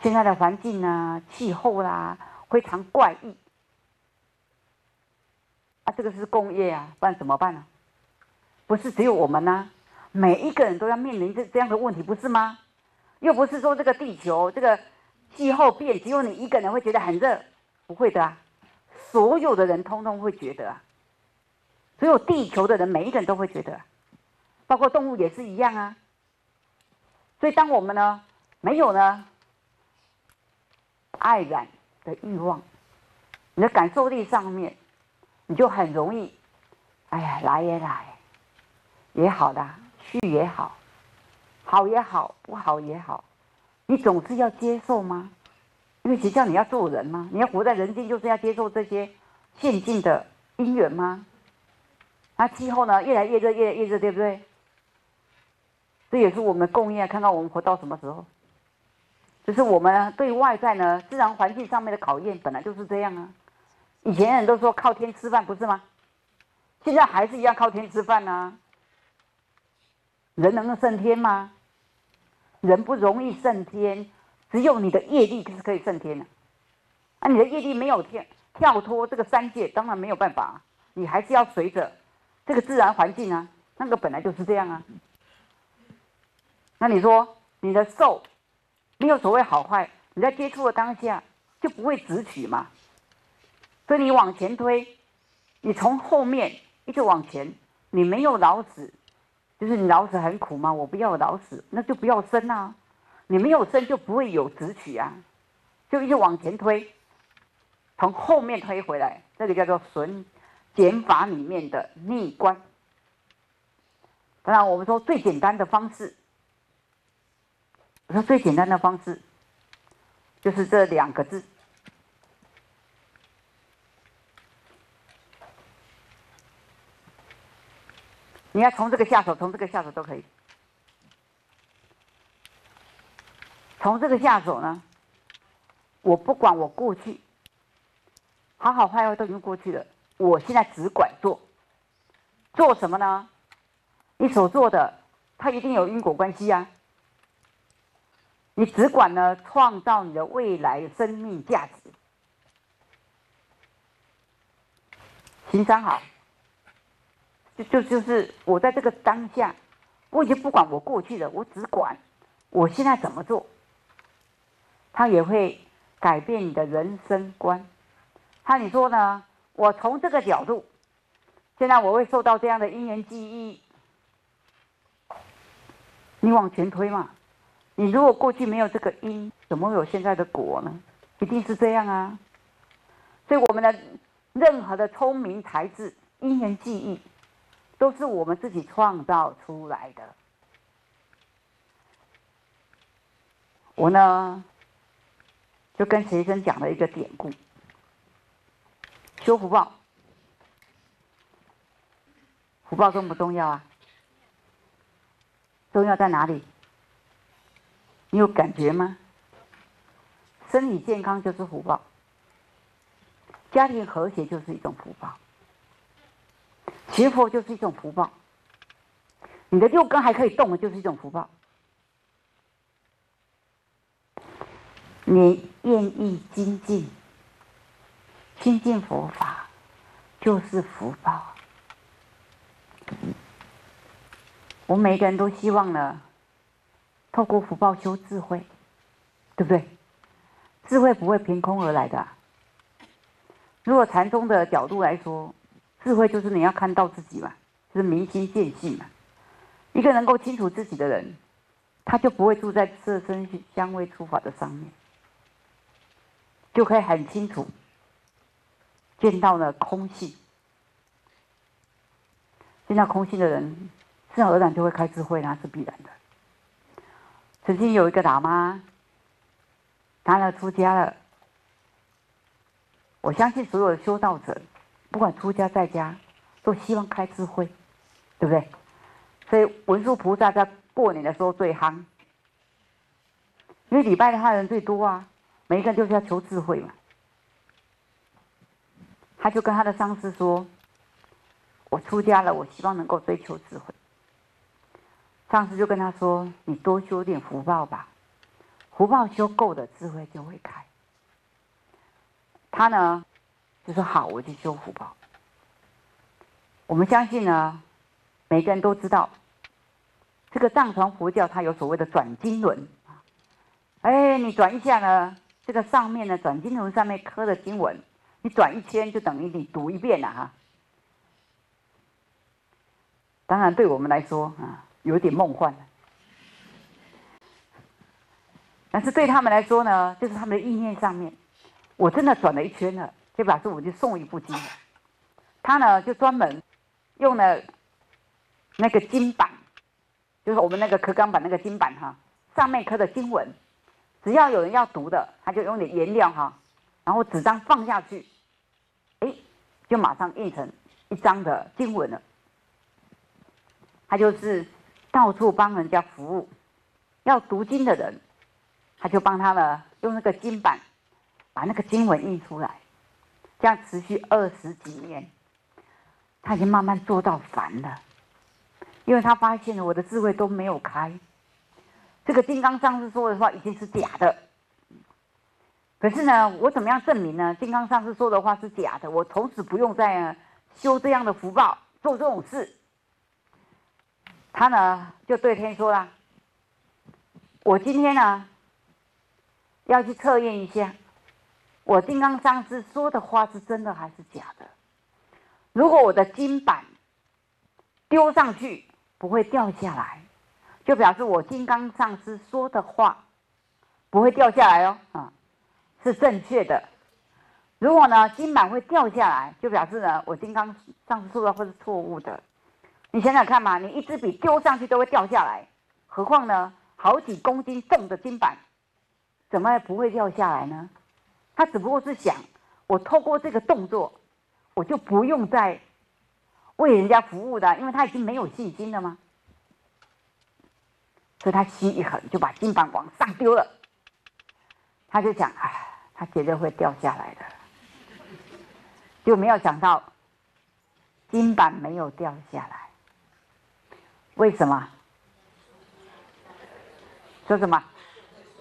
现在的环境啊、气候啦、非常怪异啊，这个是工业啊，不然怎么办呢？不是只有我们呐、每一个人都要面临这样的问题，不是吗？又不是说这个地球这个气候变，只有你一个人会觉得很热，不会的啊，所有的人通通会觉得啊，所有地球的人每一个人都会觉得啊，包括动物也是一样啊。所以当我们呢没有呢爱染的欲望，你的感受力上面，你就很容易，哎呀，来也来，也好啦，去也好，好也好，不好也好，你总是要接受吗？因为谁叫你要做人吗？你要活在人间，就是要接受这些现今的因缘吗？那气候呢，越来越热，越来越热，对不对？这也是我们共业，看看我们活到什么时候。就是我们对外在呢自然环境上面的考验，本来就是这样啊。以前人都说靠天吃饭，不是吗？现在还是一样靠天吃饭啊。人能胜天吗？人不容易胜天，只有你的业力是可以胜天的。啊，你的业力没有跳脱这个三界，当然没有办法啊，你还是要随着这个自然环境啊，那个本来就是这样啊。那你说你的受没有所谓好坏，你在接触的当下就不会直取嘛。所以你往前推，你从后面一直往前，你没有老死，就是你老死很苦嘛，我不要老死，那就不要生啊。你没有生就不会有直取啊，就一直往前推，从后面推回来，这个叫做减法里面的逆观。当然，我们说最简单的方式，我说最简单的方式就是这2个字。你要从这个下手，从这个下手都可以。从这个下手呢，我不管我过去好好坏坏都已经过去了，我现在只管做什么呢？你所做的，它一定有因果关系啊。你只管呢创造你的未来生命价值，行三好，就是我在这个当下，我已经不管我过去了，我只管我现在怎么做，它也会改变你的人生观。你说呢？我从这个角度，现在我会受到这样的因缘际遇，你往前推嘛。你如果过去没有这个因，怎么会有现在的果呢？一定是这样啊。所以我们的任何的聪明才智、因缘际遇，都是我们自己创造出来的。我呢，就跟学生讲了一个典故，修福报。福报重不重要啊？重要在哪里？你有感觉吗？身体健康就是福报，家庭和谐就是一种福报，学佛就是一种福报，你的6根还可以动的就是一种福报。你愿意精进、亲近佛法，就是福报。我们每个人都希望呢，透过福报修智慧，对不对？智慧不会凭空而来的啊。如果禅宗的角度来说，智慧就是你要看到自己嘛，就是明心见性嘛。一个能够清楚自己的人，他就不会住在色身香味触法的上面，就可以很清楚见到了空性。见到空性的人，自然而然就会开智慧，那是必然的。曾经有一个喇嘛，他出家了。我相信所有的修道者，不管出家在家，都希望开智慧，对不对？所以文殊菩萨在过年的时候最夯，因为礼拜他的人最多啊，每一个人就是要求智慧嘛。他就跟他的上司说：“我出家了，我希望能够追求智慧。”上司就跟他说：“你多修点福报吧， 福报修够了，智慧就会开。他呢就说好，我去修福报。我们相信呢，每个人都知道，这个藏传佛教它有所谓的转经轮。哎，你转一下呢，这个上面呢转经轮上面刻的经文，你转一圈就等于你读一遍了哈。当然，对我们来说啊，有点梦幻了。但是对他们来说呢，就是他们的意念上面，我真的转了一圈了，就表示我就送一部经了。他呢就专门用了那个经版，就是我们那个刻钢板那个经版哈，上面刻的经文，只要有人要读的，他就用点颜料哈，然后纸张放下去，哎，就马上印成一张的经文了。他就是到处帮人家服务，要读经的人，他就帮他呢用那个经版把那个经文印出来，这样持续20几年，他已经慢慢做到烦了，因为他发现了我的智慧都没有开，这个金刚上师说的话已经是假的。可是呢，我怎么样证明呢？金刚上师说的话是假的，我从此不用再修这样的福报，做这种事。他呢就对天说了：“我今天呢要去测验一下，我金刚上师说的话是真的还是假的。如果我的经版丢上去不会掉下来，就表示我金刚上师说的话不会掉下来哦，是正确的。如果呢经版会掉下来，就表示呢我金刚上师说的话是错误的。你想想看嘛，你一支笔丢上去都会掉下来，何况呢好几公斤重的经版，怎么不会掉下来呢？他只不过是想，我透过这个动作，我就不用再为人家服务的，因为他已经没有信心了嘛。所以他心一狠，就把经版往上丢了。他就想，哎，他绝对会掉下来的，就没有想到经版没有掉下来。为什么？说什么？